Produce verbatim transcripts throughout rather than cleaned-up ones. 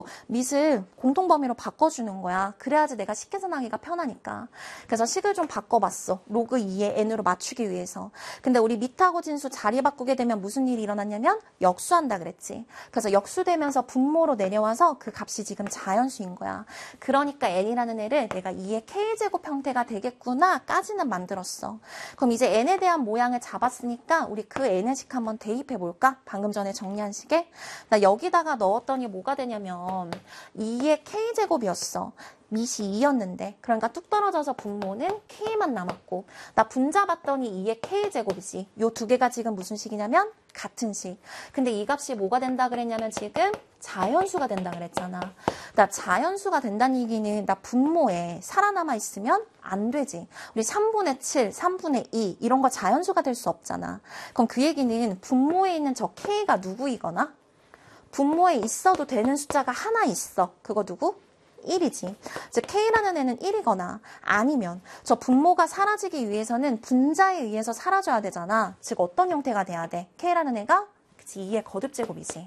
밑을 공통범위로 바꿔주는 거야. 그래야지 내가 식 계산하기가 편하니까. 그래서 식을 좀 바꿔봤어. 로그 이에 n으로 맞추기 위해서. 근데 우리 밑하고 진수 자리 바꾸게 되면 무슨 일이 일어났냐면 역수한다 그랬지. 그래서 역수되면서 분모로 내려와서 그 값이 지금 자연수인 거야. 그러니까 n이라는 애를 내가 이의 k제곱 형태가 되겠구나 까지는 만들었어. 그럼 이제 n에 대한 모양을 잡았으니까 우리 그 n의 식 한번 대입해 볼까? 방금 전에 정리한 식에. 나 여기다가 넣었더니 뭐가 되냐면 이의 k제곱이었어. 밑이 이였는데 그러니까 뚝 떨어져서 분모는 k만 남았고 나 분자 봤더니 이의 k제곱이지. 요 두 개가 지금 무슨 식이냐면 같은 식. 근데 이 값이 뭐가 된다 그랬냐면 지금 자연수가 된다 그랬잖아. 나 자연수가 된다는 얘기는 나 분모에 살아남아 있으면 안 되지. 우리 삼분의 칠, 삼분의 이 이런 거 자연수가 될 수 없잖아. 그럼 그 얘기는 분모에 있는 저 k가 누구이거나 분모에 있어도 되는 숫자가 하나 있어. 그거 누구? 일이지. 즉 k라는 애는 일이거나 아니면 저 분모가 사라지기 위해서는 분자에 의해서 사라져야 되잖아. 즉 어떤 형태가 돼야 돼? k라는 애가 그치 이의 거듭제곱이지.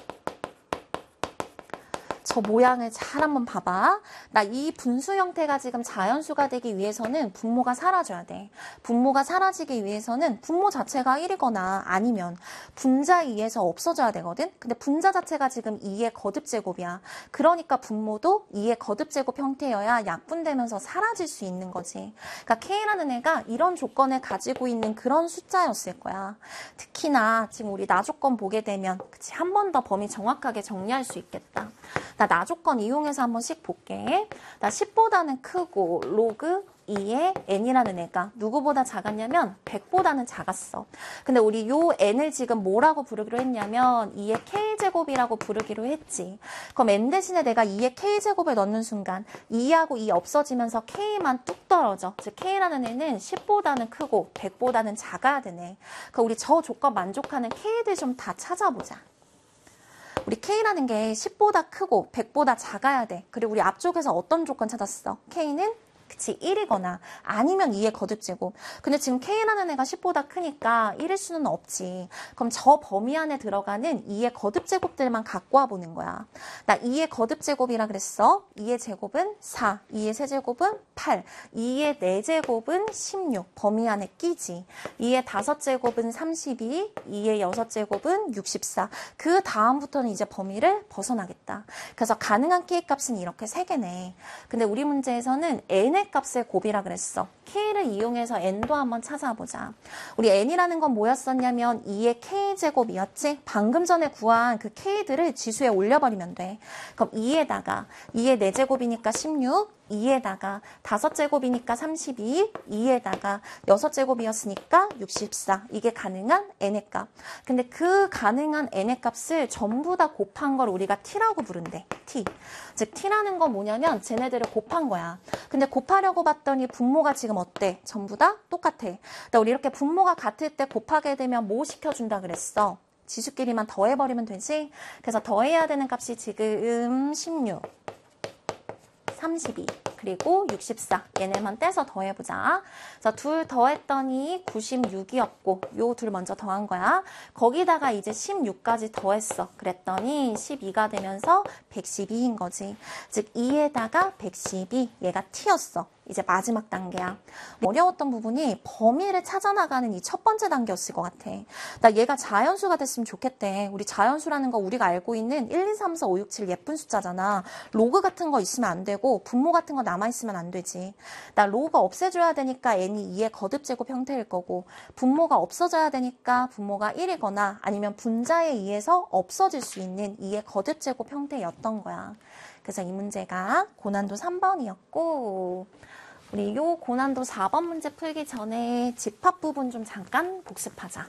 저 모양을 잘 한번 봐봐. 나 이 분수 형태가 지금 자연수가 되기 위해서는 분모가 사라져야 돼. 분모가 사라지기 위해서는 분모 자체가 일이거나 아니면 분자에 의해서 없어져야 되거든. 근데 분자 자체가 지금 이의 거듭제곱이야. 그러니까 분모도 이의 거듭제곱 형태여야 약분되면서 사라질 수 있는 거지. 그러니까 k라는 애가 이런 조건을 가지고 있는 그런 숫자였을 거야. 특히나 지금 우리 나조건 보게 되면 그치 한 번 더 범위 정확하게 정리할 수 있겠다. 나 나조건 이용해서 한 번씩 볼게. 나 십보다는 크고 로그 이의 n이라는 애가 누구보다 작았냐면 백보다는 작았어. 근데 우리 요 n을 지금 뭐라고 부르기로 했냐면 이의 k제곱이라고 부르기로 했지. 그럼 n 대신에 내가 이의 k제곱을 넣는 순간 이하고 이 없어지면서 k만 뚝 떨어져. 즉 k라는 애는 십보다는 크고 백보다는 작아야 되네. 그럼 우리 저 조건 만족하는 k들 좀 다 찾아보자. 우리 k라는 게 십보다 크고 백보다 작아야 돼. 그리고 우리 앞쪽에서 어떤 조건 찾았어? k는 그치 일이거나 아니면 이의 거듭제곱. 근데 지금 k라는 애가 십보다 크니까 일일 수는 없지. 그럼 저 범위 안에 들어가는 이의 거듭제곱들만 갖고 와보는 거야. 나 이의 거듭제곱이라 그랬어. 이의 제곱은 사, 이의 세제곱은 팔, 이의 네제곱은 십육. 범위 안에 끼지. 이의 다섯제곱은 삼십이, 이의 여섯제곱은 육십사. 그 다음부터는 이제 범위를 벗어나겠다. 그래서 가능한 k 값은 이렇게 세 개네. 근데 우리 문제에서는 n의 값의 곱이라 그랬어. k를 이용해서 n도 한번 찾아보자. 우리 n이라는 건 뭐였었냐면 이의 k제곱이었지? 방금 전에 구한 그 k들을 지수에 올려버리면 돼. 그럼 이에다가 이의 네제곱이니까 십육, 이에다가 다섯 제곱이니까 삼십이, 이에다가 여섯 제곱이었으니까 육십사. 이게 가능한 n의 값. 근데 그 가능한 n의 값을 전부 다 곱한 걸 우리가 t라고 부른대. t. 즉 t라는 건 뭐냐면 쟤네들을 곱한 거야. 근데 곱하려고 봤더니 분모가 지금 어때? 전부 다 똑같아. 그러니까 우리 이렇게 분모가 같을 때 곱하게 되면 뭐 시켜준다 그랬어? 지수끼리만 더해버리면 되지? 그래서 더해야 되는 값이 지금 십육, 삼십이, 그리고 육십사. 얘네만 떼서 더해보자. 자, 둘 더했더니 구십육이었고 요 둘 먼저 더한 거야. 거기다가 이제 십육까지 더했어. 그랬더니 십이가 되면서 백십이인 거지. 즉 이에다가 백십이. 얘가 t였어. 이제 마지막 단계야. 어려웠던 부분이 범위를 찾아나가는 이 첫 번째 단계였을 것 같아. 나 얘가 자연수가 됐으면 좋겠대. 우리 자연수라는 거 우리가 알고 있는 일, 이, 삼, 사, 오, 육, 칠 예쁜 숫자잖아. 로그 같은 거 있으면 안 되고 분모 같은 거 남아있으면 안 되지. 나 로그 없애줘야 되니까 n이 이의 거듭제곱 형태일 거고 분모가 없어져야 되니까 분모가 일이거나 아니면 분자에 의해서 없어질 수 있는 이의 거듭제곱 형태였던 거야. 그래서 이 문제가 고난도 삼 번이었고 우리 요 고난도 사 번 문제 풀기 전에 집합 부분 좀 잠깐 복습하자.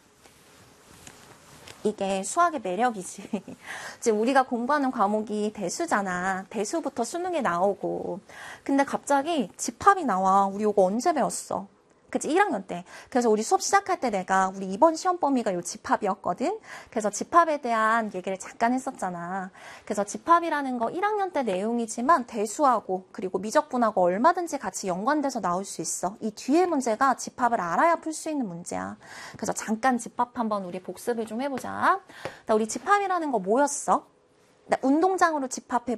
이게 수학의 매력이지. 지금 우리가 공부하는 과목이 대수잖아. 대수부터 수능에 나오고. 근데 갑자기 집합이 나와. 우리 이거 언제 배웠어? 그치, 일 학년 때. 그래서 우리 수업 시작할 때 내가 우리 이번 시험 범위가 요 집합이었거든. 그래서 집합에 대한 얘기를 잠깐 했었잖아. 그래서 집합이라는 거 일 학년 때 내용이지만 대수하고 그리고 미적분하고 얼마든지 같이 연관돼서 나올 수 있어. 이 뒤에 문제가 집합을 알아야 풀 수 있는 문제야. 그래서 잠깐 집합 한번 우리 복습을 좀 해보자. 우리 집합이라는 거 뭐였어? 운동장으로 집합해